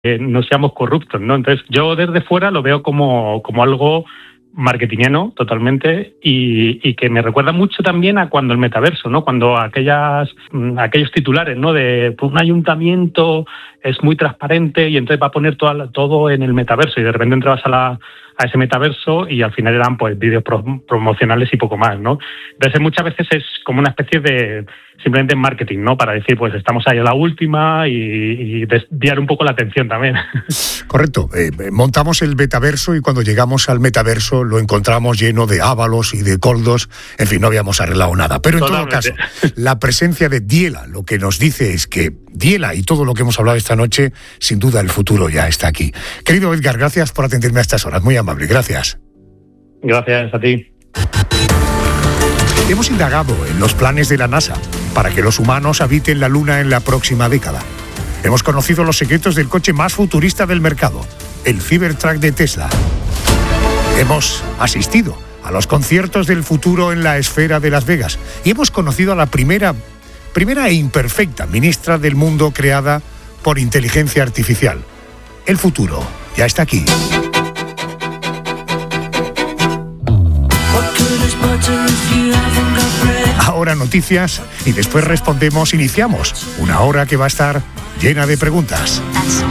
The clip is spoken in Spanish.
no seamos corruptos, ¿no? Entonces, yo desde fuera lo veo como algo marketingiano totalmente y que me recuerda mucho también a cuando el metaverso, ¿no? Cuando aquellos titulares, ¿no? De pues, un ayuntamiento es muy transparente y entonces va a poner todo en el metaverso y de repente entrabas a ese metaverso y al final eran pues vídeos promocionales y poco más, ¿no? Entonces muchas veces es como una especie de simplemente marketing, ¿no? Para decir pues estamos ahí a la última y desviar un poco la atención también. Correcto. Montamos el metaverso y cuando llegamos al metaverso lo encontramos lleno de ábalos y de coldos. En fin, no habíamos arreglado nada. Pero en Totalmente. Todo caso, la presencia de Diela lo que nos dice es que Diela y todo lo que hemos hablado esta noche, sin duda el futuro ya está aquí. Querido Edgar, gracias por atenderme a estas horas. Muy amable, gracias. Gracias a ti. Hemos indagado en los planes de la NASA para que los humanos habiten la Luna en la próxima década. Hemos conocido los secretos del coche más futurista del mercado, el Cybertruck de Tesla. Hemos asistido a los conciertos del futuro en la esfera de Las Vegas y hemos conocido a la primera e imperfecta ministra del mundo creada por inteligencia artificial. El futuro ya está aquí. Ahora noticias y después iniciamos una hora que va a estar llena de preguntas.